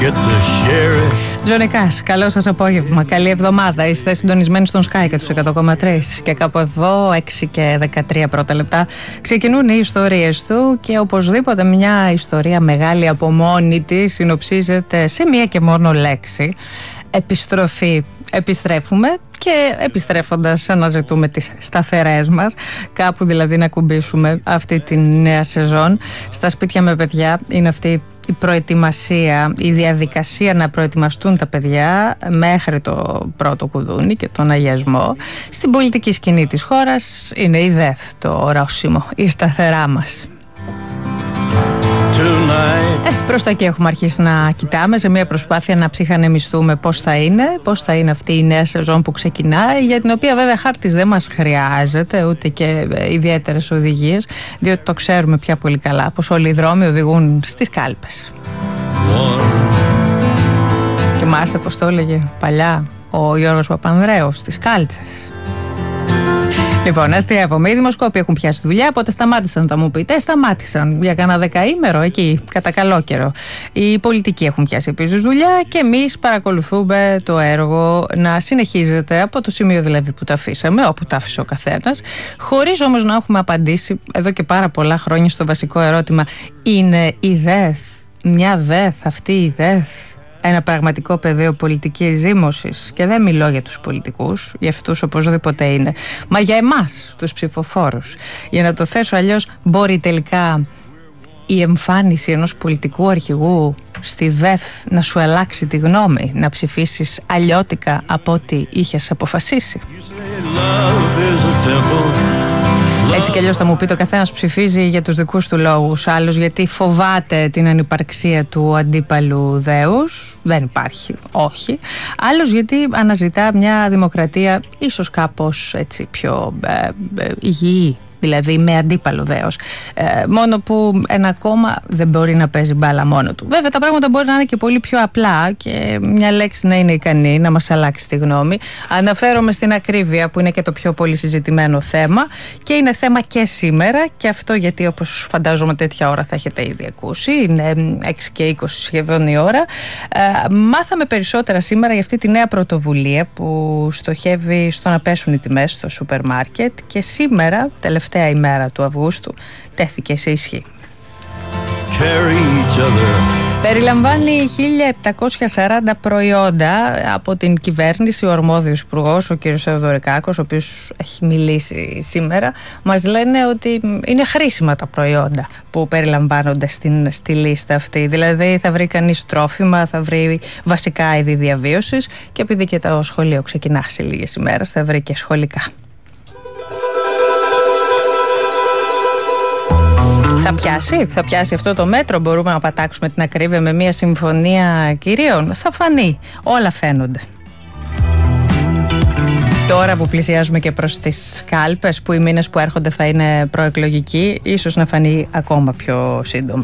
Τζόνι Κας, καλό σας απόγευμα, καλή εβδομάδα. Είστε συντονισμένοι στον Sky και τους 100,3 και κάπου εδώ 6 και 13 πρώτα λεπτά ξεκινούν οι ιστορίες του και οπωσδήποτε μια ιστορία μεγάλη από μόνη της συνοψίζεται σε μία και μόνο λέξη: επιστροφή. Επιστρέφουμε και επιστρέφοντας αναζητούμε τις σταθερές μας, κάπου δηλαδή να κουμπίσουμε αυτή τη νέα σεζόν. Στα σπίτια με παιδιά είναι αυτή η προετοιμασία, η διαδικασία να προετοιμαστούν τα παιδιά μέχρι το πρώτο κουδούνι και τον αγιασμό. Στην πολιτική σκηνή της χώρας είναι η ΔΕΘ, το ορόσημο, η σταθερά μας. Προς τα εκεί έχουμε αρχίσει να κοιτάμε σε μια προσπάθεια να ψυχανεμιστούμε πώς θα είναι αυτή η νέα σεζόν που ξεκινάει, για την οποία βέβαια χάρτης δεν μας χρειάζεται, ούτε και ιδιαίτερες οδηγίες, διότι το ξέρουμε πια πολύ καλά πως όλοι οι δρόμοι οδηγούν στις κάλπες. Θυμάστε πως το έλεγε παλιά ο Γιώργος Παπανδρέου, στις κάλτσες. Λοιπόν, αστείευομαι. Οι δημοσκόποι έχουν πιάσει δουλειά, οπότε σταμάτησαν, θα μου πείτε. Σταμάτησαν για κανένα δεκαήμερο εκεί, κατά καλό καιρό. Οι πολιτικοί έχουν πιάσει επίσης δουλειά και εμείς παρακολουθούμε το έργο να συνεχίζεται από το σημείο δηλαδή που τα αφήσαμε, όπου τα άφησε ο καθένας, χωρίς όμως να έχουμε απαντήσει εδώ και πάρα πολλά χρόνια στο βασικό ερώτημα: είναι η ΔΕΘ, μια ΔΕΘ, αυτή η ΔΕΘ, ένα πραγματικό πεδίο πολιτικής ζήμωσης? Και δεν μιλώ για τους πολιτικούς, για αυτούς οπωσδήποτε είναι, μα για εμάς, τους ψηφοφόρους. Για να το θέσω αλλιώς, μπορεί τελικά η εμφάνιση ενός πολιτικού αρχηγού στη ΔΕΘ να σου αλλάξει τη γνώμη, να ψηφίσεις αλλιώτικα από ό,τι είχες αποφασίσει? Έτσι κι αλλιώς θα μου πει, το καθένας ψηφίζει για τους δικούς του λόγους. Άλλος γιατί φοβάται την ανυπαρξία του αντίπαλου δέους, δεν υπάρχει, όχι. Άλλος γιατί αναζητά μια δημοκρατία ίσως κάπως έτσι πιο υγιή, δηλαδή με αντίπαλο δέος. Μόνο που ένα κόμμα δεν μπορεί να παίζει μπάλα μόνο του. Βέβαια τα πράγματα μπορεί να είναι και πολύ πιο απλά και μια λέξη να είναι ικανή να μας αλλάξει τη γνώμη. Αναφέρομαι στην ακρίβεια, που είναι και το πιο πολύ συζητημένο θέμα και είναι θέμα και σήμερα, και αυτό γιατί, όπως φαντάζομαι τέτοια ώρα θα έχετε ήδη ακούσει, είναι 6 και 20 σχεδόν η ώρα. Μάθαμε περισσότερα σήμερα για αυτή τη νέα πρωτοβουλία που στοχεύει στο να πέσουν οι τιμές στο σούπερ μάρκετ και σήμερα, τελευταία ημέρα του Αυγούστου, τέθηκε σε ισχύ. Περιλαμβάνει 1.740 προϊόντα από την κυβέρνηση. Ο αρμόδιος υπουργός, ο κ. Θεοδωρικάκος, ο οποίος έχει μιλήσει σήμερα, μας λένε ότι είναι χρήσιμα τα προϊόντα που περιλαμβάνονται στη λίστα αυτή. Δηλαδή θα βρει κανείς τρόφιμα, θα βρει βασικά είδη διαβίωσης και επειδή και το σχολείο ξεκινά σε λίγες ημέρες, θα βρει και σχολικά. Θα πιάσει αυτό το μέτρο? Μπορούμε να πατάξουμε την ακρίβεια με μια συμφωνία κυρίων? Θα φανεί. Όλα φαίνονται. Τώρα που πλησιάζουμε και προς τις κάλπες, που οι μήνες που έρχονται θα είναι προεκλογικοί, ίσως να φανεί ακόμα πιο σύντομα.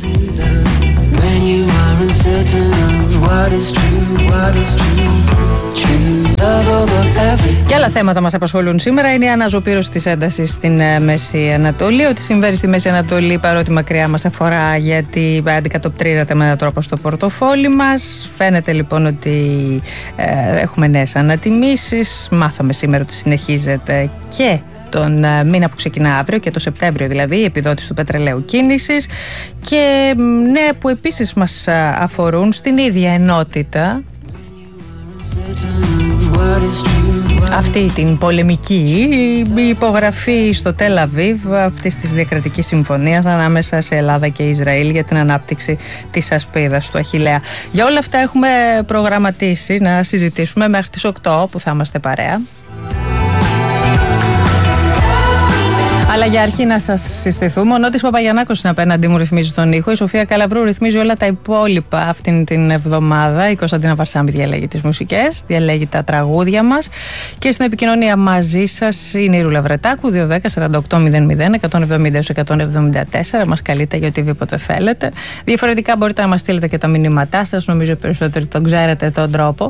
Και άλλα θέματα μας απασχολούν σήμερα είναι η αναζωπήρωση της έντασης στην Μέση Ανατολή. Ό,τι συμβαίνει στη Μέση Ανατολή, παρότι μακριά μας αφορά, γιατί αντικατοπτρίζεται με έναν τρόπο στο πορτοφόλι μας. Φαίνεται λοιπόν ότι έχουμε νέες ανατιμήσεις. Μάθαμε σήμερα ότι συνεχίζεται και τον μήνα που ξεκινά αύριο, και το Σεπτέμβριο δηλαδή, η επιδότηση του πετρελαίου κίνησης, και νέα που επίσης μας αφορούν στην ίδια ενότητα, αυτή την πολεμική, η υπογραφή στο Τελ Αβίβ αυτής της διακρατικής συμφωνίας ανάμεσα σε Ελλάδα και Ισραήλ για την ανάπτυξη της ασπίδας του Αχιλλέα. Για όλα αυτά έχουμε προγραμματίσει να συζητήσουμε μέχρι τις 8 που θα είμαστε παρέα. Αλλά για αρχή να σας συστηθούμε, ο Νότης Παπαγιαννάκος είναι απέναντί μου, ρυθμίζει τον ήχο. Η Σοφία Καλαβρού ρυθμίζει όλα τα υπόλοιπα αυτήν την εβδομάδα. Η Κωνσταντίνα Βαρσάμι διαλέγει τις μουσικές, διαλέγει τα τραγούδια μας. Και στην επικοινωνία μαζί σας είναι η Ρούλα Βρετάκου, 210-4800-170-174. Μας καλείτε για οτιδήποτε θέλετε. Διαφορετικά μπορείτε να μας στείλετε και τα μηνύματά σας. Νομίζω περισσότεροι τον ξέρετε τον τρόπο.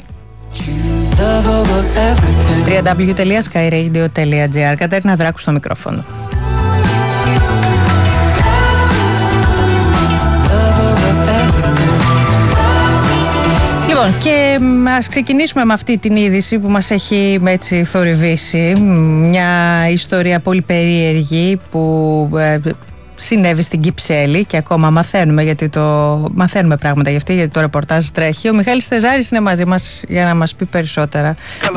www.skyradio.gr. Κατέρινα Δράκου στο μικρόφωνο. Λοιπόν, και ας ξεκινήσουμε με αυτή την είδηση που μας έχει έτσι θορυβήσει. Μια ιστορία πολύ περίεργη που συνέβη στην Κυψέλη και ακόμα μαθαίνουμε πράγματα γι' αυτή, γιατί το ρεπορτάζ τρέχει. Ο Μιχάλης Θεζάρης είναι μαζί μας για να μας πει περισσότερα.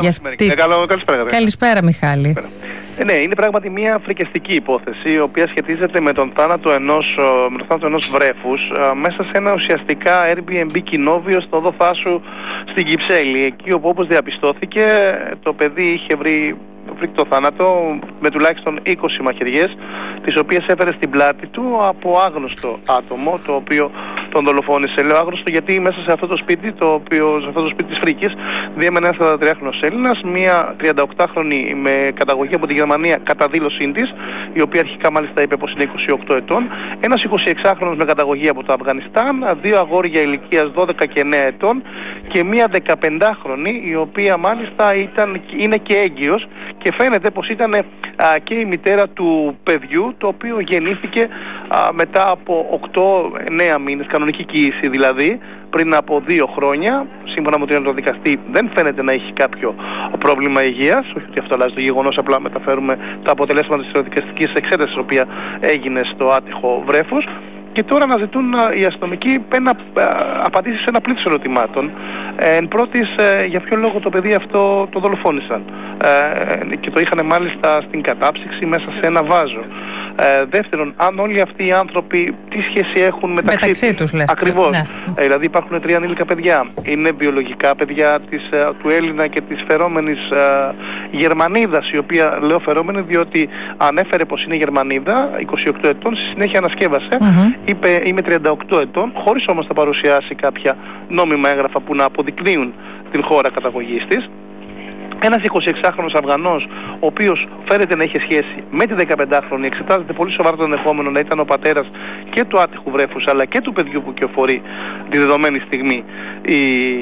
Καλησπέρα, Μιχάλη. Ναι, είναι πράγματι μια φρικιαστική υπόθεση, η οποία σχετίζεται με τον θάνατο ενός βρέφους μέσα σε ένα ουσιαστικά Airbnb κοινόβιο στο οδό Θάσου στην Κυψέλη. Εκεί όπου, όπως διαπιστώθηκε, το παιδί είχε βρει το θάνατο με τουλάχιστον 20 μαχαιριές, τις οποίες έφερε στην πλάτη του από άγνωστο άτομο, το οποίο τον δολοφόνησε. Λέω άγνωστο γιατί μέσα σε αυτό το σπίτι, σε αυτό το σπίτι της Φρίκης, διέμενε ένας 43χρονος Έλληνας, μία 38χρονη με καταγωγή από τη Γερμανία κατά δήλωσή της, η οποία αρχικά μάλιστα είπε πως είναι 28 ετών, ένας 26χρονος με καταγωγή από το Αφγανιστάν, δύο αγόρια ηλικίας 12 και 9 ετών και μία 15χρονη, η οποία μάλιστα είναι και έγκυος, και φαίνεται πως ήταν και η μητέρα του παιδιού, το οποίο γεννήθηκε μετά από 8-9 μήνες, κανονική κοίηση δηλαδή, πριν από 2 χρόνια. Σύμφωνα με τον δικαστή, δεν φαίνεται να έχει κάποιο πρόβλημα υγείας. Όχι ότι αυτό αλλάζει το γεγονός, απλά μεταφέρουμε τα αποτελέσματα της δικαστικής εξέτασης, η οποία έγινε στο άτυχο βρέφος. Και τώρα αναζητούν οι αστυνομικοί απαντήσεις σε ένα πλήθος ερωτημάτων. Εν πρώτης, για ποιο λόγο το παιδί αυτό το δολοφόνησαν. Και το είχαν μάλιστα στην κατάψυξη μέσα σε ένα βάζο. Δεύτερον, αν όλοι αυτοί οι άνθρωποι τι σχέση έχουν μεταξύ τους. Ακριβώς. Ναι. Δηλαδή υπάρχουν 3 ανήλικα παιδιά. Είναι βιολογικά παιδιά του Έλληνα και της φερόμενης Γερμανίδας, η οποία λέω φερόμενη διότι ανέφερε πως είναι Γερμανίδα, 28 ετών, στη συνέχεια ανασκεύασε. Είπε είμαι 38 ετών, χωρίς όμως να παρουσιάσει κάποια νόμιμα έγγραφα που να αποδεικνύουν την χώρα καταγωγής της. Ένας 26χρονος Αφγανός, ο οποίος φαίνεται να είχε σχέση με τη 15χρονη, εξετάζεται πολύ σοβαρά το ενδεχόμενο να ήταν ο πατέρας και του άτυχου βρέφους αλλά και του παιδιού που κυοφορεί τη δεδομένη στιγμή η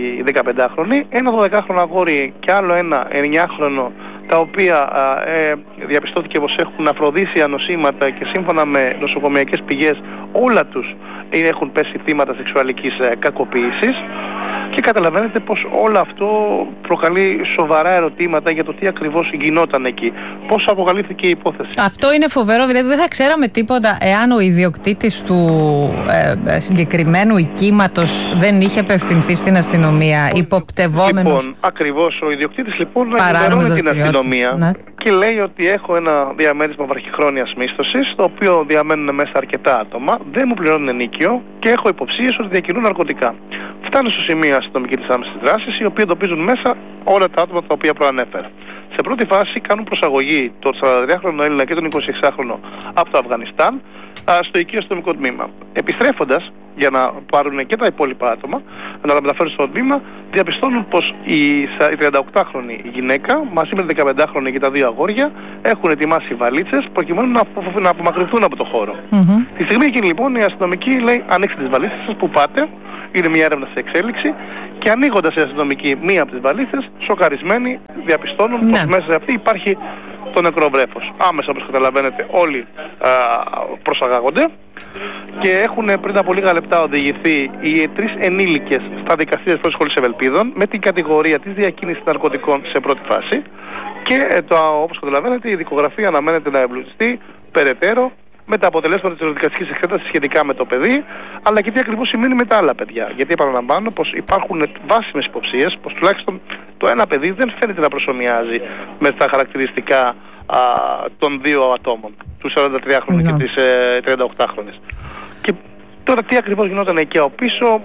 15χρονη, ένα 12χρονο αγόρι και άλλο ένα 9χρονο, τα οποία διαπιστώθηκε πως έχουν αφροδίσια νοσήματα και σύμφωνα με νοσοκομιακές πηγές όλα τους έχουν πέσει θύματα σεξουαλικής κακοποίησης. Και καταλαβαίνετε πως όλο αυτό προκαλεί σοβαρά ερωτήματα για το τι ακριβώς γινόταν εκεί. Πώς αποκαλύφθηκε η υπόθεση. Αυτό είναι φοβερό, δηλαδή δεν θα ξέραμε τίποτα εάν ο ιδιοκτήτης του συγκεκριμένου οικίματος δεν είχε απευθυνθεί στην αστυνομία, υποπτευόμενος. Λοιπόν, ακριβώς, ο ιδιοκτήτης λοιπόν ενημερώνει την αστυνομία, ναι, και λέει ότι έχω ένα διαμέρισμα βραχυχρόνιας μίσθωσης, στο οποίο διαμένουν μέσα αρκετά άτομα, δεν μου πληρώνουν ενίκιο και έχω υποψίες ότι διακινούν ναρκωτικά. Φτάνουν στο σημείο αστυνομική της άμεσης δράσης, οι οποίοι εντοπίζουν μέσα όλα τα άτομα τα οποία προανέφερα. Σε πρώτη φάση κάνουν προσαγωγή τον 43χρονο Έλληνα και τον 26χρονο από το Αφγανιστάν στο οικείο αστυνομικό τμήμα. Επιστρέφοντας για να πάρουν και τα υπόλοιπα άτομα, να τα μεταφέρουν στο τμήμα, διαπιστώνουν πως η 38χρονη γυναίκα μαζί με την 15χρονη και τα δύο αγόρια έχουν ετοιμάσει βαλίτσες προκειμένου να απομακρυνθούν από το χώρο. Τη στιγμή εκείνη λοιπόν η αστυνομική λέει: ανοίξτε τις βαλίτσες σας, που πάτε. Είναι μια έρευνα σε εξέλιξη και ανοίγοντας η αστυνομική μία από τις βαλίτσες, σοκαρισμένοι διαπιστώνουν πως μέσα σε αυτή υπάρχει το νεκρό βρέφος. Άμεσα, όπως καταλαβαίνετε, όλοι προσαγάγονται και έχουν πριν από λίγα λεπτά οδηγηθεί οι 3 ενήλικες στα δικαστήρια της Πρώτης Σχολής Ευελπίδων με την κατηγορία της διακίνησης ναρκωτικών σε πρώτη φάση και όπως καταλαβαίνετε η δικογραφία αναμένεται να εμπλουτιστεί περαιτέρω με τα αποτελέσματα της δικαστικής εξέτασης σχετικά με το παιδί, αλλά και τι ακριβώς σημαίνει με τα άλλα παιδιά. Γιατί επαναλαμβάνω πως υπάρχουν βάσιμες υποψίες πως τουλάχιστον το ένα παιδί δεν φαίνεται να προσομοιάζει με τα χαρακτηριστικά των δύο ατόμων, του 43χρονου και της 38χρονης. Και τώρα τι ακριβώς γινόταν εκεί από πίσω,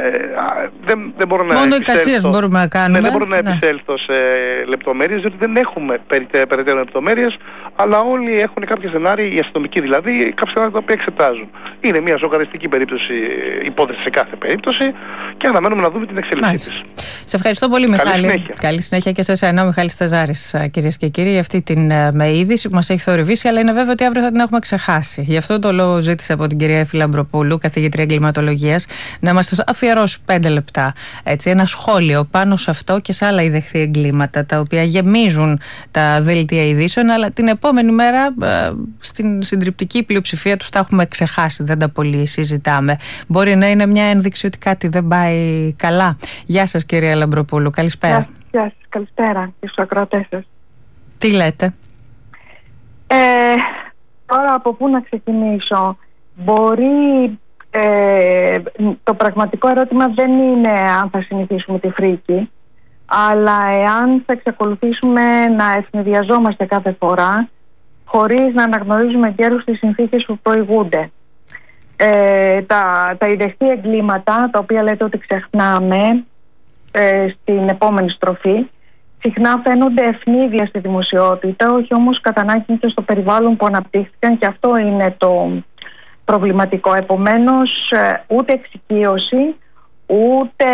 δεν μπορώ να μόνο εικασίες μπορούμε να κάνουμε. Δεν μπορώ να επισέλθω σε λεπτομέρειες, διότι δεν έχουμε περαιτέρω λεπτομέρειες, αλλά όλοι έχουν κάποια σενάρια, οι αστυνομικοί δηλαδή, κάποια σενάρια τα οποία εξετάζουν. Είναι μια σοκαριστική υπόθεση σε κάθε περίπτωση και αναμένουμε να δούμε την εξέλιξή της. Σε ευχαριστώ πολύ, Μιχάλη. Καλή συνέχεια και σε εσένα, ο Μιχάλης Θεζάρης, κυρίες και κύριοι, για αυτή την είδηση που μας έχει θορυβήσει, αλλά είναι βέβαιο ότι αύριο θα την έχουμε ξεχάσει. Γι' αυτό το λόγο ζήτησα από την κυρία Φιλαμπροπούλου, καθηγήτρια εγκληματολογίας, να μας αφιερώσει 5 λεπτά. Έτσι, ένα σχόλιο πάνω σε αυτό και σε άλλα ιδεχθή εγκλήματα, τα οποία γεμίζουν τα δελτία ειδήσεων, αλλά την επόμενη μέρα στην συντριπτική πλειοψηφία τους τα έχουμε ξεχάσει, δεν τα πολύ συζητάμε. Μπορεί να είναι μια ένδειξη ότι κάτι δεν πάει καλά. Γεια σας, κυρία Λαμπροπούλου, καλησπέρα. Γεια σας, καλησπέρα και στους ακροατές σας. Τι λέτε? Τώρα από πού να ξεκινήσω? Μπορεί το πραγματικό ερώτημα δεν είναι αν θα συνηθίσουμε τη φρίκη, αλλά εάν θα εξακολουθήσουμε να ευνηδιαζόμαστε κάθε φορά χωρίς να αναγνωρίζουμε γέρους τις συνθήκες που προηγούνται. Τα ιδεχτή εγκλήματα, τα οποία λέτε ότι ξεχνάμε στην επόμενη στροφή, συχνά φαίνονται ευνίδια στη δημοσιότητα, όχι όμως κατά ανάγκη και στο περιβάλλον που αναπτύχθηκαν, και αυτό είναι το προβληματικό. Επομένως, ούτε εξοικείωση, ούτε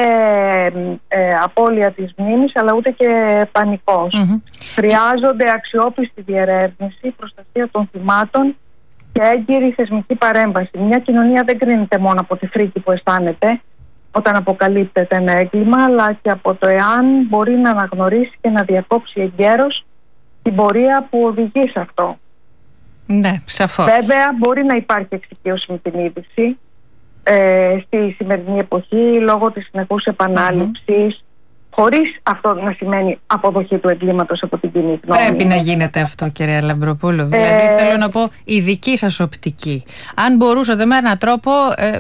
απώλεια της μνήμης, αλλά ούτε και πανικός. Χρειάζονται αξιόπιστη διερεύνηση, προστασία των θυμάτων και έγκυρη θεσμική παρέμβαση. Μια κοινωνία δεν κρίνεται μόνο από τη φρίκη που αισθάνεται όταν αποκαλύπτεται ένα έγκλημα, αλλά και από το εάν μπορεί να αναγνωρίσει και να διακόψει εγκαίρως την πορεία που οδηγεί σε αυτό. Ναι, σαφώς. Βέβαια, μπορεί να υπάρχει εξοικείωση με την είδηση στη σημερινή εποχή λόγω της συνεχούς επανάληψης, χωρίς αυτό να σημαίνει αποδοχή του εγκλήματος από την κοινή γνώμη. Πρέπει να γίνεται αυτό, κυρία Λαμπροπούλου. Δηλαδή, θέλω να πω, η δική σας οπτική. Αν μπορούσατε με έναν τρόπο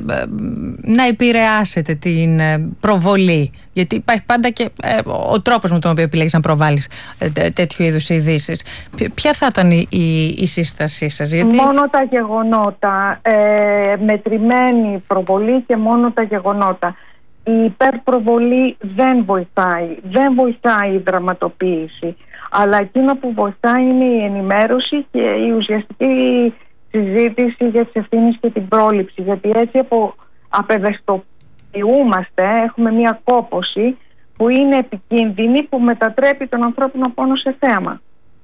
να επηρεάσετε την προβολή. Γιατί υπάρχει πάντα και ο τρόπος με τον οποίο επιλέγεις να προβάλλεις τέτοιου είδους ειδήσεις. Ποια θα ήταν η σύστασή σας? Γιατί... Μόνο τα γεγονότα. Μετρημένη προβολή και μόνο τα γεγονότα. Η υπερπροβολή δεν βοηθάει. Δεν βοηθάει η δραματοποίηση. Αλλά εκείνο που βοηθάει είναι η ενημέρωση και η ουσιαστική συζήτηση για τις ευθύνες και την πρόληψη. Γιατί έτσι απευαισθητοποιούμαστε, έχουμε μια κόπωση που είναι επικίνδυνη, που μετατρέπει τον ανθρώπινο πόνο σε θέαμα.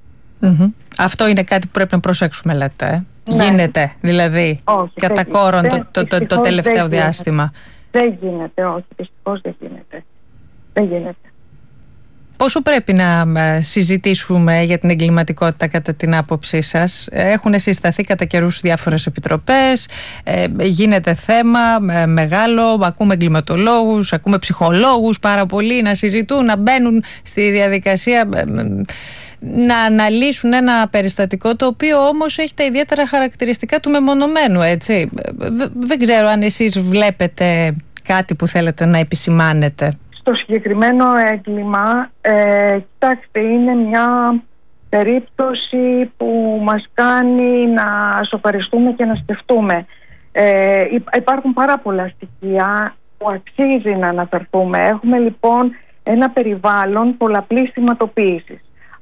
Αυτό είναι κάτι που πρέπει να προσέξουμε, λέτε. Ναι. Γίνεται, δηλαδή, κατά κόρον το τελευταίο διάστημα. Δεν γίνεται, όχι, δυστυχώς δεν γίνεται. Πόσο πρέπει να συζητήσουμε για την εγκληματικότητα κατά την άποψή σας? Έχουν συσταθεί κατά καιρούς διάφορες επιτροπές, γίνεται θέμα μεγάλο, ακούμε εγκληματολόγους, ακούμε ψυχολόγους πάρα πολλοί να συζητούν, να μπαίνουν στη διαδικασία να αναλύσουν ένα περιστατικό, το οποίο όμως έχει τα ιδιαίτερα χαρακτηριστικά του μεμονωμένου, έτσι. Δεν ξέρω αν εσείς βλέπετε κάτι που θέλετε να επισημάνετε. Στο συγκεκριμένο έγκλημα, κοιτάξτε, είναι μια περίπτωση που μας κάνει να σοκαριστούμε και να σκεφτούμε. Υπάρχουν πάρα πολλά στοιχεία που αξίζει να αναφερθούμε. Έχουμε λοιπόν ένα περιβάλλον πολλαπλής θυματοποίησης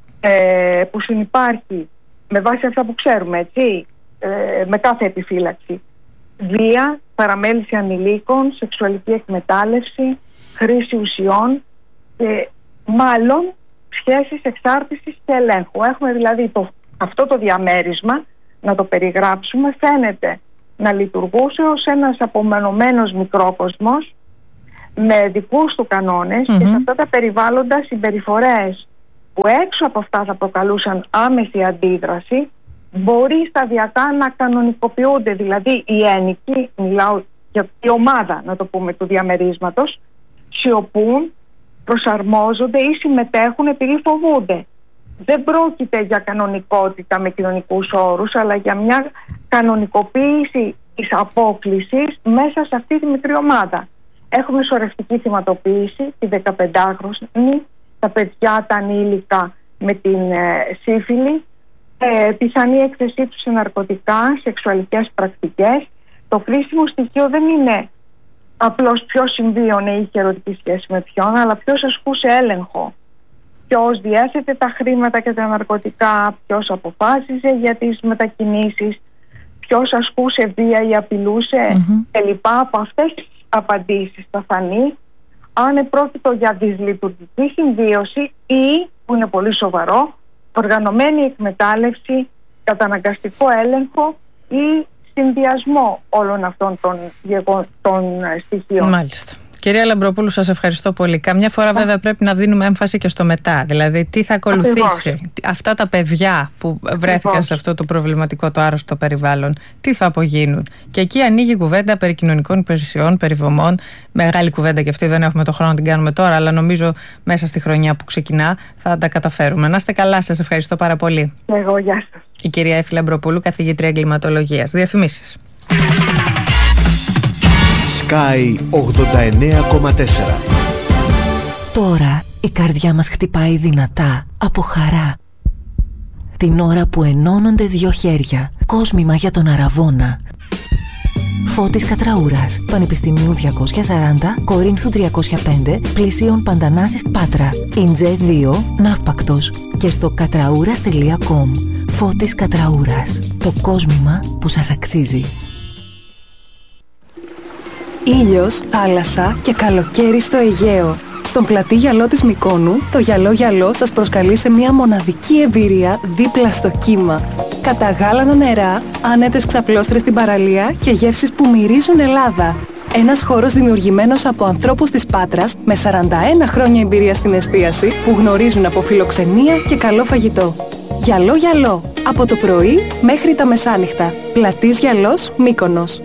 που συνυπάρχει με βάση αυτά που ξέρουμε, έτσι, με κάθε επιφύλαξη. Βία, παραμέληση ανηλίκων, σεξουαλική εκμετάλλευση, χρήση ουσιών και μάλλον σχέσεις εξάρτησης και ελέγχου. Έχουμε δηλαδή αυτό το διαμέρισμα, να το περιγράψουμε, φαίνεται να λειτουργούσε ως ένας απομονωμένος μικρόκοσμος με δικούς του κανόνες και σε αυτά τα περιβάλλοντα συμπεριφορές που έξω από αυτά θα προκαλούσαν άμεση αντίδραση, μπορεί σταδιακά να κανονικοποιούνται. Δηλαδή οι ένικοι, μιλάω για τη ομάδα, να το πούμε, του διαμερίσματος, σιωπούν, προσαρμόζονται ή συμμετέχουν επειδή φοβούνται. Δεν πρόκειται για κανονικότητα με κοινωνικούς όρους, αλλά για μια κανονικοποίηση της απόκλησης μέσα σε αυτή τη μικρή ομάδα. Έχουμε σωρευτική θυματοποίηση, τη 15χρονη, τα παιδιά, τα ανήλικα με την σύφυλη, πιθανή έκθεσή τους σε ναρκωτικά, σεξουαλικές πρακτικές. Το κρίσιμο στοιχείο δεν είναι απλώς ποιος συμβίωνε ή είχε ερωτική σχέση με ποιον, αλλά ποιος ασκούσε έλεγχο. Ποιος διέθετε τα χρήματα και τα ναρκωτικά, ποιος αποφάσιζε για τις μετακινήσεις, ποιος ασκούσε βία ή απειλούσε κλπ. Από αυτές τις απαντήσεις θα φανεί αν επρόκειτο για δυσλειτουργική συμβίωση ή, που είναι πολύ σοβαρό, οργανωμένη εκμετάλλευση, καταναγκαστικό έλεγχο ή συνδυασμό όλων αυτών των στοιχείων. Μάλιστα. Κυρία Λαμπροπούλου, σας ευχαριστώ πολύ. Καμιά φορά βέβαια πρέπει να δίνουμε έμφαση και στο μετά. Δηλαδή, τι θα ακολουθήσει. Ακριβώς. Αυτά τα παιδιά που βρέθηκαν σε αυτό το προβληματικό, το άρρωστο περιβάλλον, τι θα απογίνουν. Και εκεί ανοίγει η κουβέντα περί κοινωνικών υπηρεσιών, περί δομών. Μεγάλη κουβέντα και αυτή, δεν έχουμε το χρόνο να την κάνουμε τώρα, αλλά νομίζω μέσα στη χρονιά που ξεκινά θα τα καταφέρουμε. Να είστε καλά, σας ευχαριστώ πάρα πολύ. Εγώ, γεια σας. Η κυρία Έφη Λαμπροπούλου, καθηγήτρια εγκληματολογίας. Διαφημίσεις. Sky 89,4. Τώρα η καρδιά μας χτυπάει δυνατά από χαρά. Την ώρα που ενώνονται δύο χέρια. Κόσμημα για τον Αραβώνα. Φώτης Κατραούρας, Πανεπιστημίου 240, Κορίνθου 305, Πλησίων Παντανάσης Πάτρα. Ιντζέ 2, Ναύπακτος. Και στο κατραούρας.com. Φώτης Κατραούρας. Το κόσμημα που σας αξίζει. Ήλιος, θάλασσα και καλοκαίρι στο Αιγαίο. Στον πλατή γυαλό της Μυκόνου, το γυαλό σας προσκαλεί σε μια μοναδική εμπειρία δίπλα στο κύμα. Καταγάλανα νερά, άνετες ξαπλώστρες στην παραλία και γεύσεις που μυρίζουν Ελλάδα. Ένας χώρος δημιουργημένος από ανθρώπους της Πάτρας με 41 χρόνια εμπειρία στην εστίαση που γνωρίζουν από φιλοξενία και καλό φαγητό. Γυαλό, από το πρωί μέχρι τα μεσάνυχτα. Πλατής Γυαλός, Μύκονος.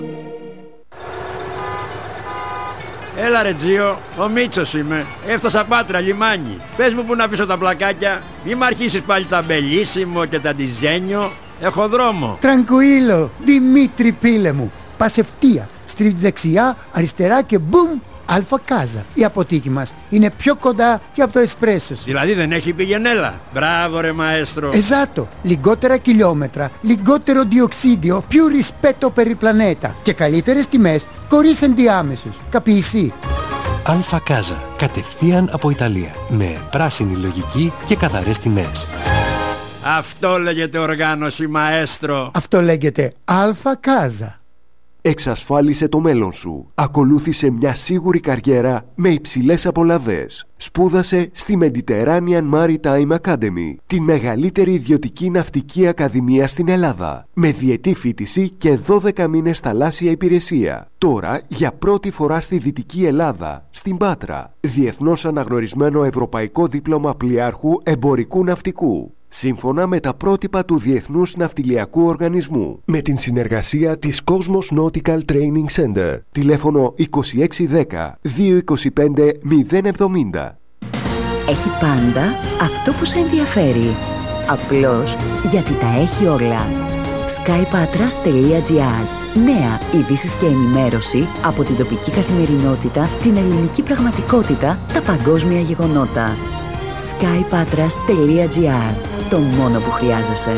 Έλα ρε Τζίο, ο Μίτσος είμαι. Έφτασα Πάτρα, λιμάνι. Πες μου που να πίσω τα πλακάκια. Μη μ' αρχίσεις πάλι τα μπελίσιμο και τα ντιζένιο. Έχω δρόμο. Τρανκουίλο, Δημήτρη πίλε μου. Πας ευθεία, στρίβεις δεξιά, αριστερά και μπουμ, Αλφα Κάζα. Η αποθήκη μας είναι πιο κοντά και από το εσπρέσο σου. Δηλαδή δεν έχει πηγενέλα. Μπράβο ρε μαέστρο. Εζάτο, λιγότερα χιλιόμετρα, λιγότερο διοξίδιο, più rispetto per il pianeta και καλύτερες τιμές χωρίς ενδιάμεσους. Καπιεισί. Αλφα Κάζα, κατευθείαν από Ιταλία, με πράσινη λογική και καθαρές τιμές. Αυτό λέγεται οργάνωση μαέστρο. Αυτό λέγεται Αλφα Κάζα. Εξασφάλισε το μέλλον σου. Ακολούθησε μια σίγουρη καριέρα με υψηλές απολαβές. Σπούδασε στη Mediterranean Maritime Academy, τη μεγαλύτερη ιδιωτική ναυτική ακαδημία στην Ελλάδα, με διετή φοιτηση και 12 μήνες θαλάσσια υπηρεσία. Τώρα, για πρώτη φορά στη Δυτική Ελλάδα, στην Πάτρα, διεθνώς αναγνωρισμένο ευρωπαϊκό δίπλωμα πλοιάρχου εμπορικού ναυτικού, σύμφωνα με τα πρότυπα του Διεθνούς Ναυτιλιακού Οργανισμού, με την συνεργασία της Cosmos Nautical Training Center. Τηλέφωνο 2610 225 070. Έχει πάντα αυτό που σε ενδιαφέρει. Απλώς γιατί τα έχει όλα. skypatras.gr. Νέα ειδήσεις και ενημέρωση από την τοπική καθημερινότητα, την ελληνική πραγματικότητα, τα παγκόσμια γεγονότα. skypatras.gr. Το μόνο που χρειάζεσαι.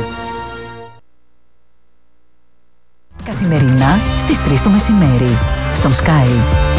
Καθημερινά στις 3 το μεσημέρι. Στον Sky.